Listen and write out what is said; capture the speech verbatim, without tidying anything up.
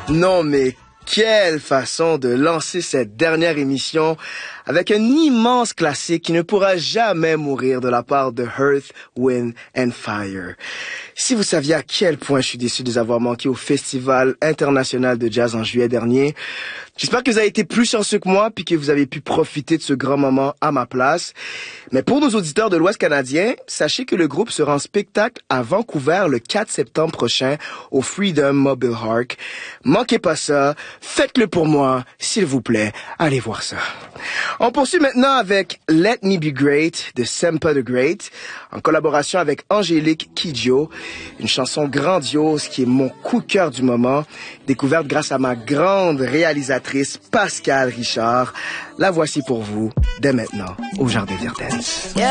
Non mais quelle façon de lancer cette dernière émission avec un immense classique qui ne pourra jamais mourir de la part de Earth, Wind and Fire. Si vous saviez à quel point je suis déçu de les avoir manqués au Festival international de jazz en juillet dernier, j'espère que vous avez été plus chanceux que moi puis que vous avez pu profiter de ce grand moment à ma place. Mais pour nos auditeurs de l'Ouest canadien, sachez que le groupe sera en spectacle à Vancouver le quatre septembre prochain au Freedom Mobile Arc. Manquez pas ça, faites-le pour moi, s'il vous plaît, allez voir ça. On poursuit maintenant avec Let Me Be Great de Semper the Great, en collaboration avec Angélique Kidjo, une chanson grandiose qui est mon coup de cœur du moment, découverte grâce à ma grande réalisatrice Pascale Richard. La voici pour vous, dès maintenant, au Jardin Verden.